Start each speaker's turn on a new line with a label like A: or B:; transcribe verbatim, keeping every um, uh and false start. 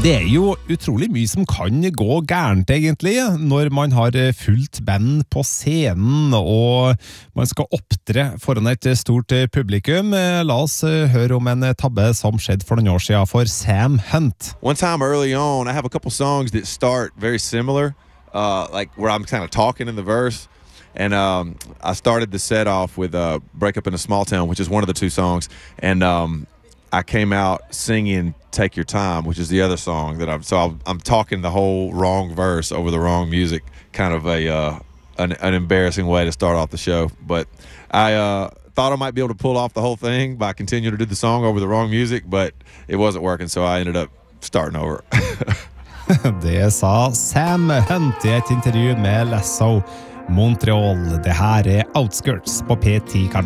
A: Det er jo utrolig mye som kan gå gærent egentlig, når man har fullt band på scenen, og man skal opptre foran et stort publikum. La oss høre om en tabbe som skjedde for noen år siden for Sam Hunt.
B: One time early on, I have a couple songs that start very similar, uh, like where I'm kind of talking in the verse. And um, I started the set off with uh, Break Up in a Small Town, which is one of the two songs. And um, I came out singing Take Your Time, which is the other song that I'm, so I'm, I'm talking the whole wrong verse over the wrong music, kind of a, uh, an, an embarrassing way to start off the show. But I uh, thought I might be able to pull off the whole thing by continuing to do the song over the wrong music, but it wasn't working, so I ended up starting over.
A: Det sa Sam Hunt I et intervju med Lasso Montreal. Det her er Outskirts på P ti.